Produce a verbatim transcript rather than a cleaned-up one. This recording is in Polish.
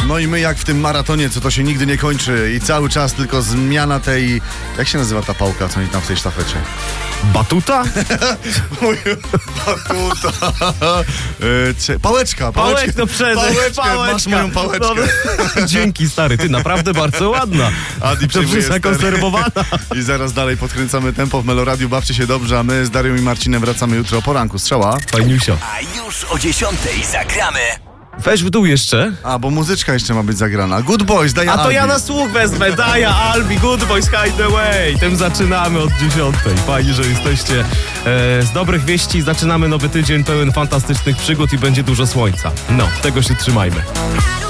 No i my jak w tym maratonie, co to się nigdy nie kończy i cały czas tylko zmiana tej... Jak się nazywa ta pałka, co oni tam w tej sztafecie? Batuta? Batuta. E, cie- pałeczka, Pałek, pałeczka. no przecież, Pałeczkę, pałeczka. masz moją pałeczkę. No, dzięki, stary, ty naprawdę bardzo ładna. Adi Dobrze przyjmuje zakonserwowana. I zaraz dalej podkręcamy tempo w Meloradiu. Bawcie się dobrze, a my z Darią i Marcinem wracamy jutro o poranku. Strzała. Fajniusio. A już o dziesiątej zagramy. Weź w dół jeszcze. A, bo muzyczka jeszcze ma być zagrana. Good Boys, daj A to Albi. ja na słuch wezmę. Daja, Albi, Good Boys, Hide Away. Tym zaczynamy od dziesiątej. Fajnie, że jesteście e, z dobrych wieści. Zaczynamy nowy tydzień pełen fantastycznych przygód i będzie dużo słońca. No, tego się trzymajmy.